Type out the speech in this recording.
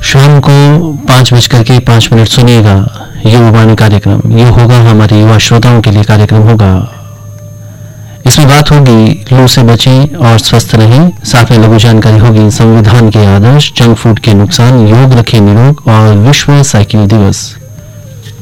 शाम को 5:05 सुनिएगा युवावाणी कार्यक्रम। ये होगा हमारे युवा श्रोताओं के लिए कार्यक्रम होगा। इसमें बात होगी लू से बचें और स्वस्थ रहें। साथ में लघु जानकारी होगी संविधान के आदर्श, जंक फूड के नुकसान, योग रखें निरोग और विश्व साइकिल दिवस।